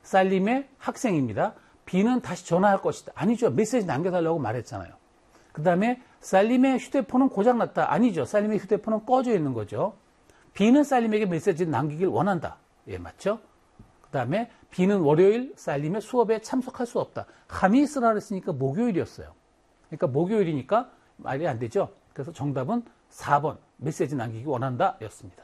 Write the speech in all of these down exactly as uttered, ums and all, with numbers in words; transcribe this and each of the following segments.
살림의 학생입니다. B는 다시 전화할 것이다. 아니죠. 메시지 남겨달라고 말했잖아요. 그 다음에 살림의 휴대폰은 고장났다. 아니죠. 살림의 휴대폰은 꺼져 있는 거죠. B는 살림에게 메시지를 남기길 원한다. 예, 맞죠? 그 다음에 B는 월요일 살림의 수업에 참석할 수 없다. 하미스라 그랬으니까 목요일이었어요. 그러니까 목요일이니까 말이 안 되죠. 그래서 정답은 사 번 메시지 남기기 원한다 였습니다.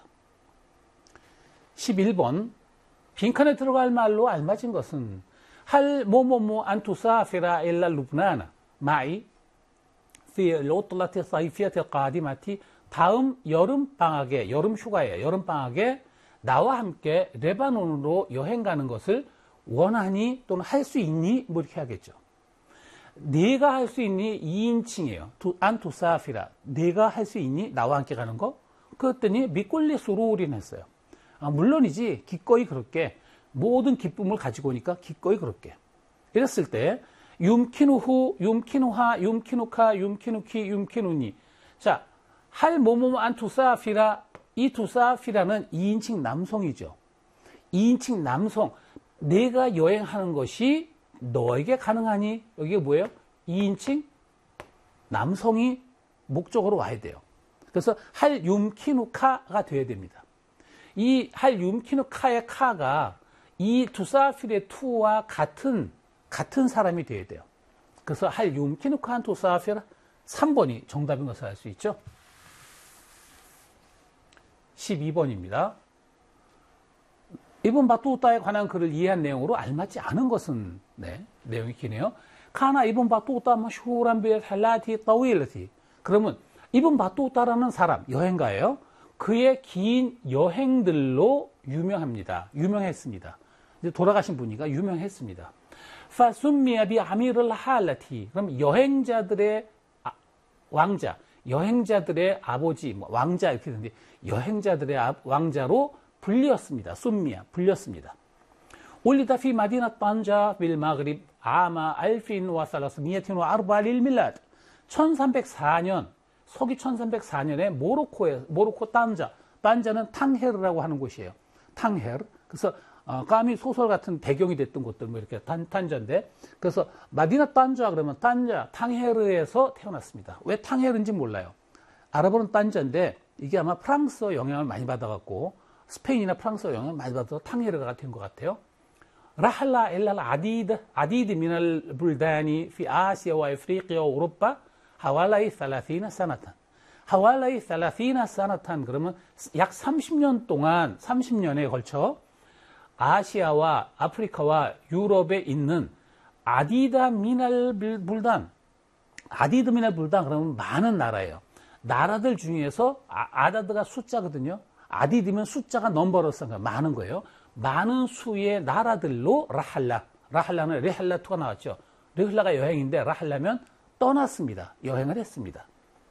십일 번 빈칸에 들어갈 말로 알맞은 것은 할 뭐뭐뭐 안 투사피라 일라 루브나나 마이 피 로틀라티 사이피아티 까디마티 다음 여름 방학에 여름 휴가에 여름 방학에 나와 함께 레바논으로 여행 가는 것을 원하니 또는 할 수 있니 뭐 이렇게 하겠죠. 네가 할 수 있니 이 인칭이에요. 안 투사피라 네가 할 수 있니 나와 함께 가는 거? 그랬더니 미꼴리 수루린 했어요. 아, 물론이지 기꺼이 그렇게 모든 기쁨을 가지고 오니까 기꺼이 그렇게 이랬을 때 윰키누후 윰키누하 윰키누카 윰키누키 윰키누니 자 할 뭐뭐뭐 안 투사피라 이 투사피라는 이 인칭 남성이죠. 이 인칭 남성 내가 여행하는 것이 너에게 가능하니 여기가 뭐예요? 이 인칭 남성이 목적으로 와야 돼요. 그래서 할 윰키누카가 돼야 됩니다. 이 할 윰키누카의 카가 이 투사필의 투와 같은 같은 사람이 돼야 돼요. 그래서 할 윰키누카 한 투사필 삼 번이 정답인 것을 알 수 있죠. 십이 번입니다. 이번 바뚜따에 관한 글을 이해한 내용으로 알맞지 않은 것은 네, 내용이 기네요. 카나 이번 바뚜따 마슈란 비 살라티 따윌티. 그러면 이번 바뚜따라는 사람 여행가예요. 그의 긴 여행들로 유명합니다. 유명했습니다. 이제 돌아가신 분이가 유명했습니다. 파숨미아 비 아미르 할라티. 그럼 여행자들의 아, 왕자, 여행자들의 아버지, 뭐 왕자 이렇게 되는데 여행자들의 아, 왕자로 불렸습니다. 숨미아 불렸습니다. 올리다 피 마디나 탄자 빌 마그립 아마 알핀 와 살라스미아틴 와 아르발일 밀라드. 천삼백사 년 서기 천삼백사 년에 모로코에 모로코 탄자 탄자는 탕헤르라고 하는 곳이에요. 탕헤르. 그래서 어, 까미 소설 같은 배경이 됐던 곳들 뭐 이렇게 탄, 탄자인데 그래서 마디나 탄자 그러면 탄자 탕헤르에서 태어났습니다. 왜 탕헤르인지 몰라요. 아랍어는 탄자인데 이게 아마 프랑스어 영향을 많이 받아갖고 스페인이나 프랑스어 영향을 많이 받아서 탕헤르가 된 것 같아요. 라할라 엘랄 아디드 아디드 미날 불다니 피 아시아와 아프리카 와 오로파 하왈라이 살라시나 사나탄. 하왈라이 살라시나 사나탄 그러면 약 삼십 년 동안 삼십 년에 걸쳐 아시아와 아프리카와 유럽에 있는 아디다 미날 불단 아디드 미날 불단 그러면 많은 나라예요. 나라들 중에서 아, 아다드가 숫자거든요. 아디드면 숫자가 넘버로서 많은 거예요. 많은 수의 나라들로 라할라 라할라는 레할라투가 나왔죠. 레할라가 여행인데 라할라면 떠났습니다. 여행을 했습니다.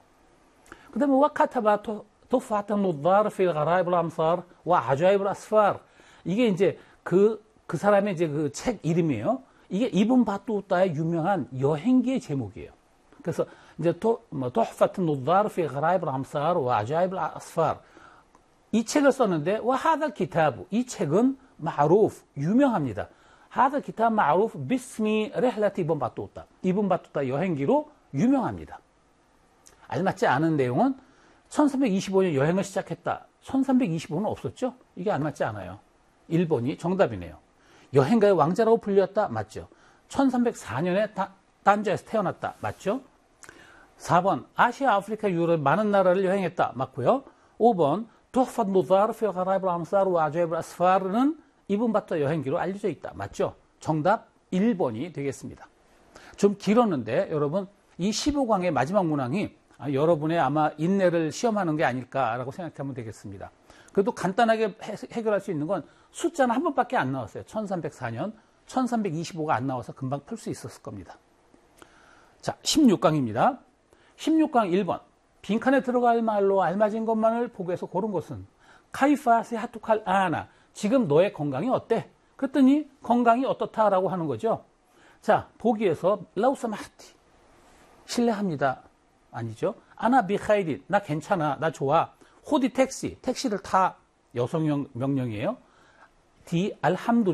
그 다음에 와카타바 토파타 노다르 필 가라이블 암사르 와 아자이블 아스파르 이게 이제 그, 그 사람의 이제 그 책 이름이에요. 이게 이븐 바뚜따의 유명한 여행기의 제목이에요. 그래서 이제 또, 뭐, 토파타 노다르 필 가라이블 암사르 와 아자이블 아스파르 이 책을 썼는데 와 하다 기타브 이 책은 마루프 유명합니다. 하다 기타 마루프 비스미 레할라티 이븐 바뚜따 이븐 바뚜따 여행기로 유명합니다. 알맞지 않은 내용은 천삼백이십오 년 여행을 시작했다. 천삼백이십오 년 없었죠? 이게 알맞지 않아요. 일 번이 정답이네요. 여행가의 왕자라고 불렸다. 맞죠? 천삼백사 년에 단자에서 태어났다. 맞죠? 사 번 아시아, 아프리카, 유럽 많은 나라를 여행했다. 맞고요. 오 번 토파트 노자르 필 가라이블 암사르 와 아자이블 아스파르는 이븐 바뚜따 여행기로 알려져 있다. 맞죠? 정답 일 번이 되겠습니다. 좀 길었는데 여러분 이 십오 강의 마지막 문항이 아, 여러분의 아마 인내를 시험하는 게 아닐까라고 생각하면 되겠습니다. 그래도 간단하게 해, 해결할 수 있는 건 숫자는 한 번밖에 안 나왔어요. 천삼백사 년, 천삼백이십오가 안 나와서 금방 풀 수 있었을 겁니다. 자, 십육 강입니다. 십육 강 일 번. 빈칸에 들어갈 말로 알맞은 것만을 보고해서 고른 것은 카이파스 하투칼 아나. 지금 너의 건강이 어때? 그랬더니 건강이 어떻다라고 하는 거죠. 자, 보기에서 라우사마하티. 신뢰합니다. 아니죠. 아나 비하이디. 나 괜찮아. 나 좋아. 호디 택시. 택시를 타. 여성용 명령이에요. 디 알함두